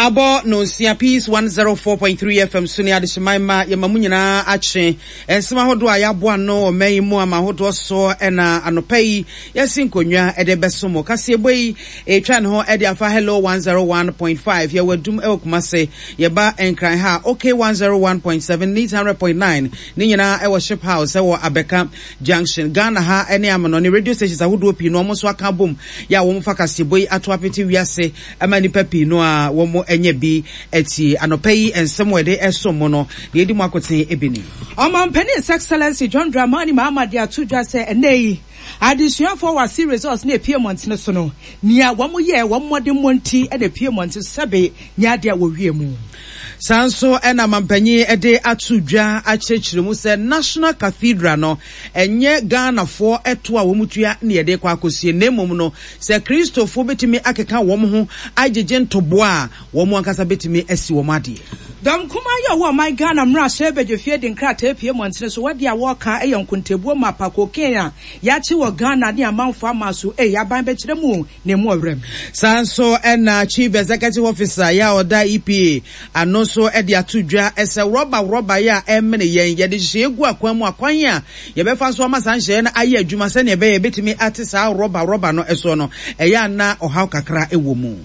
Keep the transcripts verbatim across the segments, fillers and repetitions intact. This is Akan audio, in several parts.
Abo no sia peace one oh four point three F M Suni adishemaima ya mamunyina ache ensema hodo ayabo no meyi mu ama hodo so ena anopai yasinkonwa ede besomo kase boyi e twa ne ho ede afa hello one oh one point five ya wadum e okumase ye ba enkran ha okay one oh one point seven one hundred point nine ni nyina e wo ship house e wo Abeka Junction Ghana ha ene amano ni radio stations ahodo pi no mo so aka bom ya wo mfa kase boyi ato apeti wiase amani papi no a wo enye bi eti anopai ensemwede esomo no de edi mu akoten ebini Omampani His Excellency John Dramani Mahama de atudwa se enei addition for wa series results na Piedmont ne so no nia wo mo ye wo modern monti e de Piedmont sebe nya de wo wie mu Sanso ena mampanyi ede atudwa achechire mu se National Cathedral no enye Ghana fo eto a wo mutua ne yede kwa akosie nemom no se Christopher betimi akeka wo mo ho agege ntobo a wo mo ankasa betimi asi wo made Dam kuma ya wo my Ghana mra shebe je fie de nkrata Piedmont ne so wadi a wo ka e yonkontebuo mapa ko Kenya ya chi wo Ghana ne amanfo amaso e ya ban be kire mu ne mu awrem Sanso ena Chief Executive Officer ya oda E P A ano so edi atudwa ese roba roba ya emene yen ye de hyegu akwan mu akwan ya ye be fa so amasanhye na aye adwuma se ne be ye betimi atisa roba roba no eso no eya na ohaw kakra ewo mu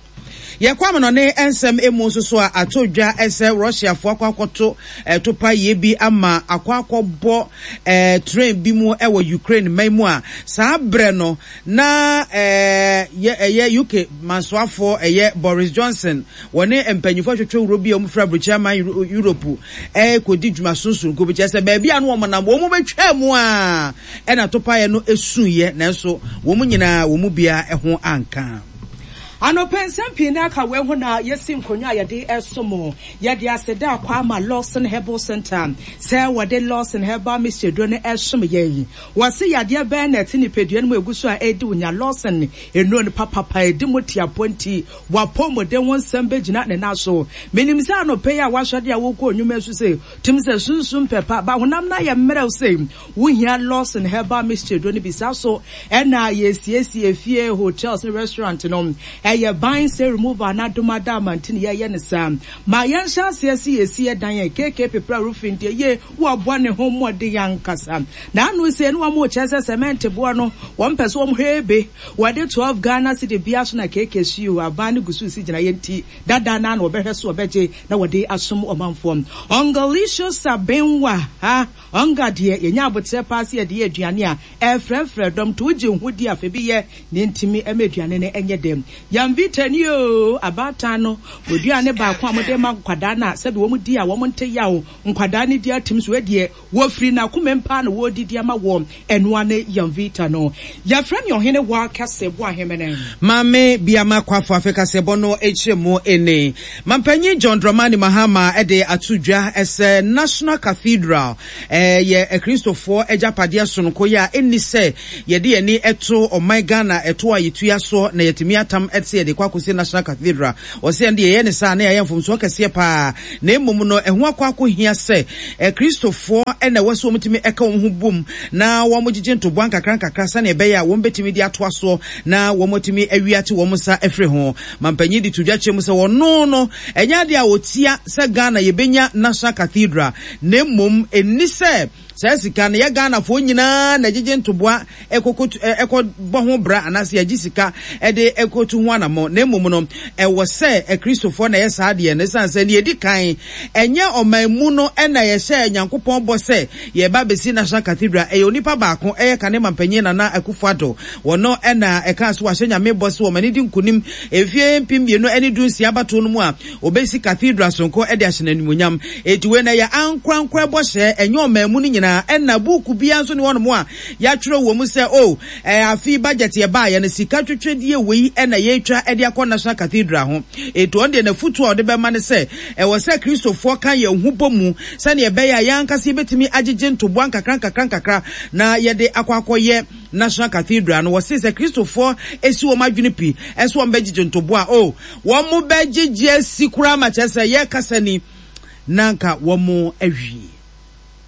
ye kwam no ne ensem emu so so a atodwa ese Russia fo akwakoto topa ye bi ama akwakobbo eh train bi mu e wo Ukraine maimu a saa bre no na eh ye U K mansoafo eye Boris Johnson woni empanyifo twetwe Europe o mfra bruchama Europe eh kodi dwuma sunsun ko bi chese ba bia no wo na wo mu betwa mu a e na topa ye no esuye na so wo mu nyina wo mu bia eho anka Ano pensem pina ka we ho na yesi nkonwa yede esomo yede aseda akwa ama Lawson Herbal Center say wode Lawson Herbal Mister do ne esom yeyi wase yade be na ti ni pedua no egusu a edi unya Lawson enu ne papa pa edi motia ponti wapomo de won sembe gina ne na so menim se ano pe ya wahwade a wo ko onwuma su se tim se sunsun pepa ba honam na ye mmerɛ se wo hia Lawson Herbal Mister do ne bisa so ena yesiesi efie hotels and restaurant no eye buying say removal na domada mantin ye ye ne sam ma yen chance yesi yesi dan ye keke pepra roofing de ye wo abo ne ho mode yankasa na anu se no mo chese cement bo no wo mpese wo hebe wo de twelve Ghana city bia so na keke su aban gusu si gina yenti dada na na obehwe so obeje na wo de asom omanfo ongalicious abenwa ha onga de ye nya abotre pass ye de aduane a efrefre dom to je hudi afebi ye ne ntimi emeduane ne enye dem Yamvitani o abatano oduane ba kwa amode ma nkwada na sebe wo mudi a wo monte yawo nkwada ne dia tim so de wo firi na kumempa na wo didi ama wo enua ne yamvita no ya frem yo hene wa kase bo ahemene mame biama kwafo Africa sebo no echemu ene mampanyi John Dramani Mahama ede atudwa ese National Cathedral eh ye Christopher ejapade sonko ya enise ye de ani eto o my Ghana eto ayetua so na yetimi atam etse de kwakosi National Cathedral o se ande ye ne sa na ye mfomso kase pa na emom no eho akwako hia se e Christopher ena waso mutimi eka wo ho bom na wo mogige ntobo ankakran kakra sa na ebe ya wo betimi de ato aso na wo motimi awiate wo musa efre ho mampanyi di tudwa chem se wo no no enya de a otia se Ghana ye benya National Cathedral na emom enise sika na ye Ghana fo nyina na jeje ntoboa ekokotu ekobo ho bra anase ya gisika ede ekotu ho anamo na emom no e wo se e Christopher na ye saade ne sanse ne edi kan enye omanmu no e na ye se Nyankopon bo se ye ba besi National Cathedral e onipa baako e ka ne mampanyi na na Akufo-Addo wono e na e kan so wa hwenya me bo se wo mani di nkunim efie mpimie no eni dunsi abato no mu a obesi Cathedral sonko e de ahye animonyam etiwe na ya ankrankra bo hye enye omanmu no nyina enna buku bia nso ne wono mo a ya twero wo mu se o eh afi budget ye ba ya na sika twetwedie wei enna ye twa ede akọ National Cathedral ho eto onde na futu o de be ma ne se e wo se Christopher kan ye hubo mu se ne be ya yankase betimi agege ntobo ankakran kakran kakra na ye de akwakoye National Cathedral no wo se se Christopher esi wo madwene pi eso wo mbegege ntobo a o wo mu begege sikura ma chese ye kasani nanka wo mu awie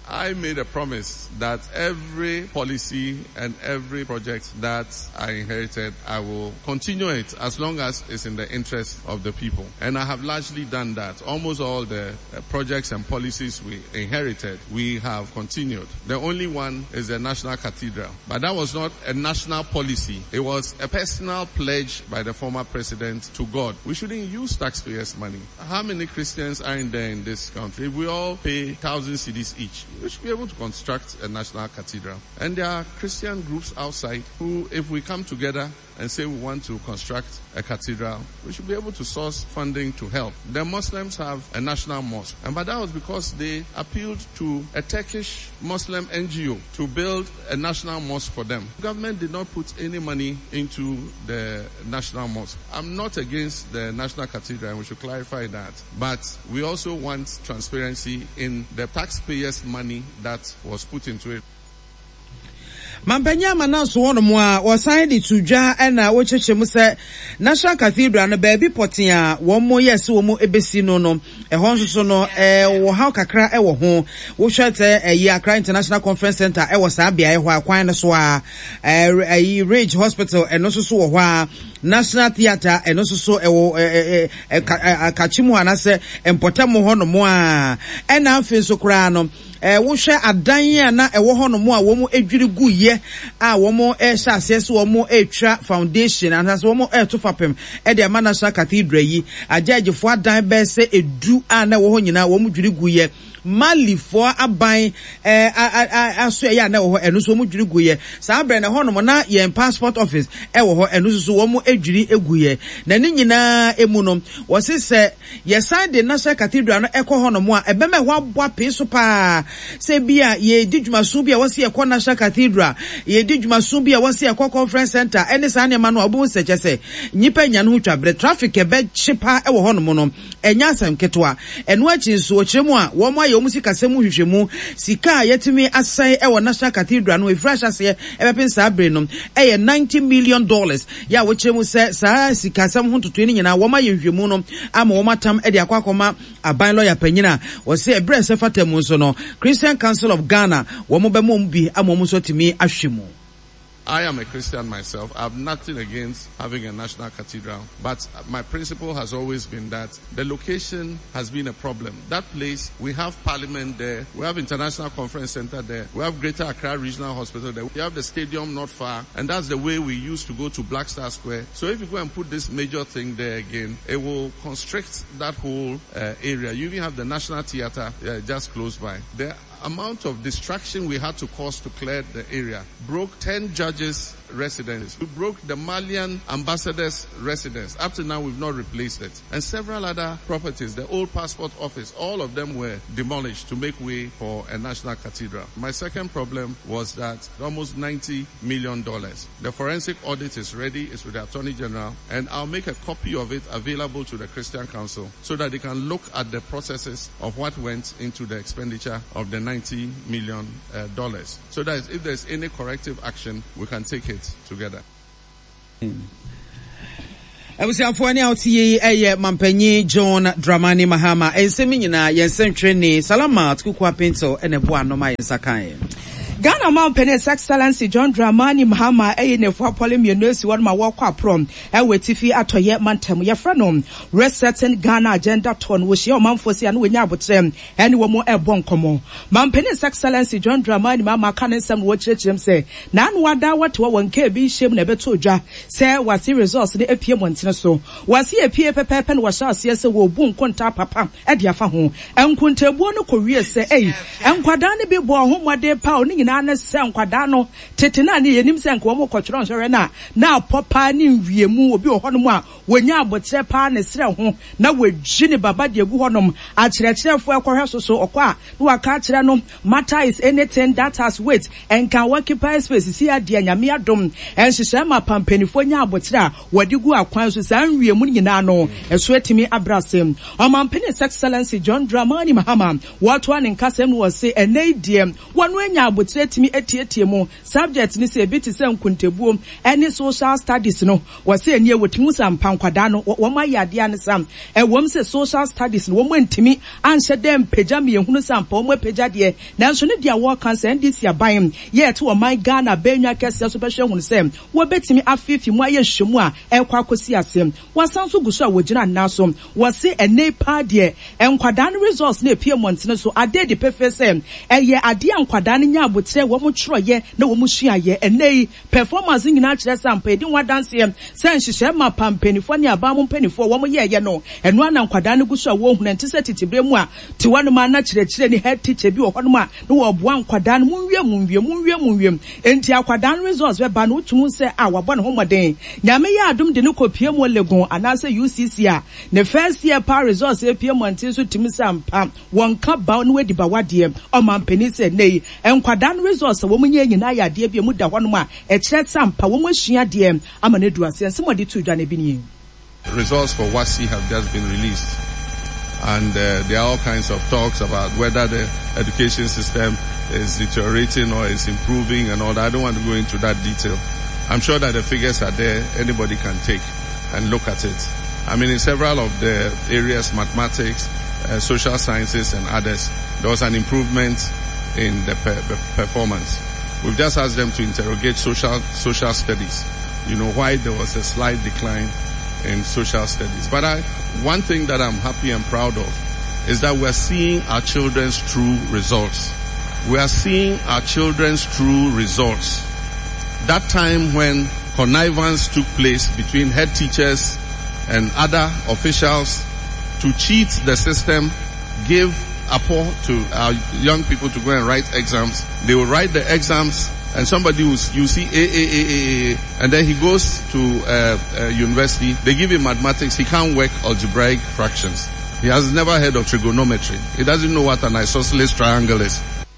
I made a promise that every policy and every project that I inherited, I will continue it as long as it's in the interest of the people. And I have largely done that. Almost all the uh, projects and policies we inherited, we have continued. The only one is the National Cathedral. But that was not a national policy. It was a personal pledge by the former president to God. We shouldn't use taxpayers' money. How many Christians are in there in this country? If we all pay thousand cedis each, we should be able to construct a national cathedral. And there are Christian groups outside who, if we come together and say we want to construct a cathedral, we should be able to source funding to help. The Muslims have a national mosque, and but that was because they appealed to a Turkish Muslim N G O to build a national mosque for them. The government did not put any money into the national mosque. I'm not against the national cathedral, and we should clarify that. But we also want transparency in the taxpayers' money that was put into it. Mampanya mananso wono mo a wosan de tudwa na wo cheche mu se National Cathedral no baabi poten a wo mo yes wo mo ebesi no no e ho nso so no e wo ha kakra e wo ho wo hwete e Accra International Conference Center e wo sa bia e ho akwan no so a e Ridge Hospital e no so so wo ho a National Theatre e no so so e wo e kachimu anase empotamo ho no mo a e na afi so kra no eh wo hwe adan a na e wo ho no mo a wo mo edwiri guye a wo mo e hye asese wo mo etwa foundation and as wo mo e to fapem e de National Cathedral yi agagefo adan be se edu a na wo ho nyina wo mo dwiri guye Mali for aban eh aso ya na wo ho enu so mo dwiri guye sa abre na ho no mo na ye passport office e wo ho enu so wo mo edwiri eguye na ni nyina emu no wo se se ye sign the National Cathedral no e ko ho no mo a ebe me ho aboa pe so pa se bia ye di dwumaso bia wo se ye ko National Cathedral ye di dwumaso bia wo se ye ko conference center ene sa ne ma no obo se chese nyipa nya no ho twabre traffic e be chipa e wo ho no mo no enya asem ketwa eno achi so ochiremu a wo mo aye omu sika semu hwehwemu sika yetimi asai e wo National Cathedral no efresh ase e be pensa abre no e ye ninety million dollars ya wo chiremu se sa sika sem ho totoe ni nyina wo ma ye hwehwemu no ama wo matam e de akwakoma aban lawyer panyina wo se ebre se fatemu so no Christian Council of Ghana wo mo be mo bi ama mo so timi ahwemu. I am a Christian myself. I have nothing against having a national cathedral, but my principle has always been that the location has been a problem. That place, we have Parliament there, we have International Conference Center there, we have Greater Accra Regional Hospital there, we have the stadium not far, and that's the way we used to go to Black Star Square. So if you go and put this major thing there again, it will constrict that whole uh, area. You even have the National Theatre uh, just close by. There amount of distraction we had to cause to clear the area broke ten judges' residence. We broke the Malian ambassador's residence. Up to now, we've not replaced it. And several other properties, the old passport office, all of them were demolished to make way for a national cathedral. My second problem was that almost ninety million dollars. The forensic audit is ready. It's with the Attorney General. And I'll make a copy of it available to the Christian Council so that they can look at the processes of what went into the expenditure of the ninety million dollars. So that if there's any corrective action, we can take it together. Abusiafo ani awtie eye mampanyi John Dramani Mahama ensemi nyina yensenhwe ni Salamat Kuku Apento ene bo anoma yensakan Ghana man Penis Excellency John Dramani Mahama eye ne fo apolemi no esi won ma wo kwa prom e wetifi atoye mantem ye frenom resetting Ghana agenda ton wo hia manfo sia no wenya abotrem ene wo mo ebo nkomo man Penis Excellency John Dramani Mahama kan nsem wo kirechirem se na anu wada wote wo wonka bi hiem na beto odwa se wasi results ne epie montene so wasi epie pepepe no wo sha ase se wo bu nkonta papa e de afa ho enkontabuo no kowie se ei enkwada ne bi bo ho mode pa o ni na se nkwada no tete na ne yenim se nko mo kotworo nhwe na na popa ni nwiemu obi ho no mu a wonya abotre pa ne sre ho na wagyi ne baba de gu honom a kirekyerefo ekohwe soso okwa no waka kire no matter is anything that has weight and can occupy space si ade anyame adom enhyehyɛ ma pampanifo nya abotre a wadi gu akwan so san nwiemu nyina no eso etimi abrasem omampani Excellency John Dramani Mahama wato an nkasem no wose enai die wonu anya abotre etimi etietie mu subject ni se bit se nkuntebuom any social studies no wo se eni ewotimi sampa nkwada no wo ma yade an sam e wom se social studies no wo mo ntimi anhye dem pagya me ehunu sampa wo mo pagya de nanso ne dia wo kan se N D C aban ye to wo man Ghana benwa kese so be hwe hunu se wo betimi afifi mu aye hwemu a e kwa kosi asem wasanso guso a wogina naso wo se ene pa de enkwada no resource na epie montene so ade de pefe se eye ade ankwada no nya abotre wo mo chroye na wo mo suaye ene performance nyina kire sampa edi wa dance se nhihye ma pampanifo ne aba mo mpanifo wo mo ye ye no eno ana nkwada no guso a wo hunu ntise titibre mu a ti wanu ma na kire kire ni head teacher bi wo hono ma no wo boa nkwada no munwie munwie munwie munwie enti akwada no resource be ba no tumu se a wabo ne homoden nyame ya adum de ne kopie mo legon anase U C C a ne first year pa resource e pie mo ntin so timi sampa wonka ba no wedi ba wade o mampani se nei enkwada no resource wo munye nyina ya de bi mu da hono ma e kire sampa wo mohia de ama ne duase semodi tu dwane bi ni. Results for W A S C have just been released, and uh, there are all kinds of talks about whether the education system is deteriorating or is improving and all that. I don't want to go into that detail. I'm sure that the figures are there. Anybody can take and look at it. I mean, in several of the areas, mathematics, uh, social sciences and others, there was an improvement in the per- performance. We've just asked them to interrogate social social studies. You know, why there was a slight decline in social studies. But I, one thing that I'm happy and proud of is that we're seeing our children's true results. We are seeing our children's true results. That time when connivance took place between head teachers and other officials to cheat the system, give appall to our young people to go and write exams. They will write the exams and somebody will, you see A, A, A, A, A, and then he goes to uh, uh, university. They give him mathematics. He can't work algebraic fractions. He has never heard of trigonometry. He doesn't know what an isosceles triangle is.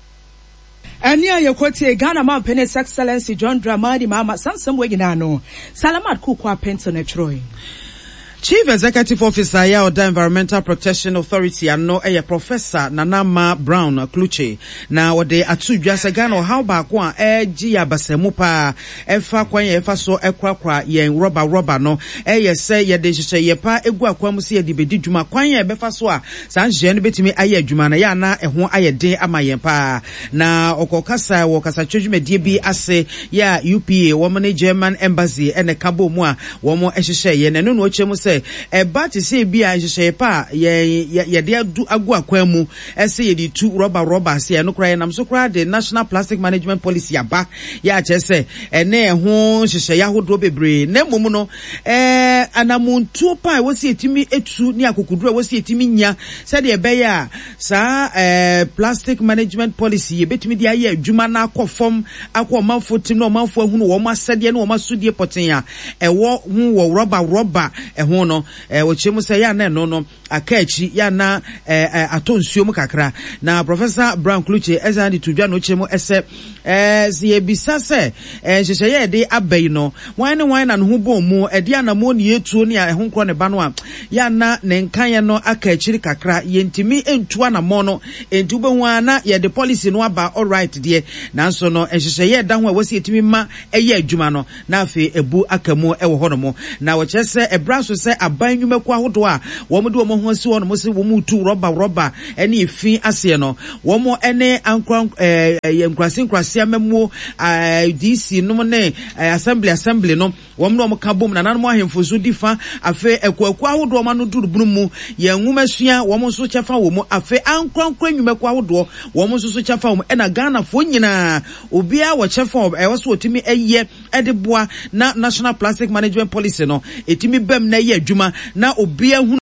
Ania yekote Ghana man His Excellency John Dramani Mama Sansam Weginano. Salamat Kukwa Penton Troy. Chief Executive Officer ya Oda Environmental Protection Authority ano eye Professor Nanama Brown Kluche na wode atudwa segano how back one e gi abasemu pa efa kwan ye efa so ekrakra ye rubber rubber no eye se ye de hyehyɛ ye pa egu akwam se ye de bedi dwuma kwan ye befa so a san hye no betimi aye adwuma na ya na eho aye den ama ye pa na okokasa wo kasa twedwumedie bi ase ya U P A wo ne German embassy ene kabo mu a wo mo ehyehyɛ ye na no no ochemu se e ba ti se bi a hyehyɛ pa ye ye de adu agu akwan mu ese ye di tu rubber rubber se no kra ye nam so kra the National Plastic Management Policy aba ya che se ene ho hyehyɛ ya hodo bebre na mum no eh anamuntu pa wo se etimi etu ni akokuduro wo se etimi nya se de ebe ya sa eh Plastic Management Policy ye betimi de aye adwuma na akofom akomanfo tim na omanfo ahunu wo masede na wo masudie poten a ewo hu wo rubber rubber eho no eh wochemu se ya na no no akachi ya na eh atonsuo mu kakra na Professor Brown Kluche ezandi tudwa no chemu ese eh sie bisa se eh hyehyɛ ye de abai no wan ne wan na no ho bom mu e de anamo ne etuo ne ehon kro ne ba no a ya na ne nkan ye no akachi kakra yentimi entu anamo no entu be hu ana ye de policy no aba all right de nanso no hyehyɛ ye da ho a wasi etimi ma eye adwuma no na afi ebu akamu e wo hono mo na wo kyese ebra so se aban nwumaku ahodo a wo mo de wo ho si wo no mo se wo mu tu rubber rubber ene efi ase no wo mo ene ankran eh yankrasin krase amemo D C no ne assembly assembly no wo mo no ka bom na nan mo ahemfo so difa afi ekwaku ahodo ma no duru bunu mu ye nwumasua wo mo so kyefa wo mo afi ankran kran nwumaku ahodo wo mo so so kyefa wo ena Ghana fo nyina obia wo kyefa e wo so otimi eye edeboa na National Plastic Management Policy no etimi bem na ye adwuma na obia